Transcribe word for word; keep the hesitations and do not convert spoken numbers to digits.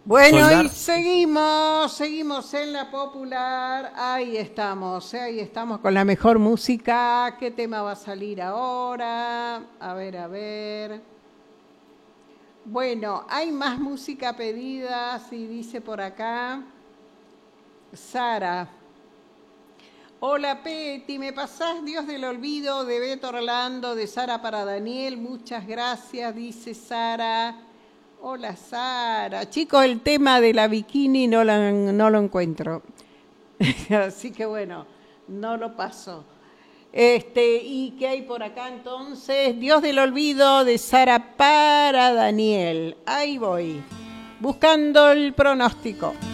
Bueno, Soldar. y seguimos, seguimos en la popular. Ahí estamos, eh, ahí estamos con la mejor música. ¿Qué tema va a salir ahora? A ver, a ver. Bueno, hay más música pedida, si dice por acá. Sara. Hola Peti, ¿me pasás Dios del Olvido de Beto Orlando, de Sara para Daniel? Muchas gracias, dice Sara. Hola Sara. Chicos, el tema de la bikini no lo, no lo encuentro. Así que bueno, no lo paso. Este, ¿y qué hay por acá entonces? Dios del Olvido de Sara para Daniel. Ahí voy. Buscando el pronóstico.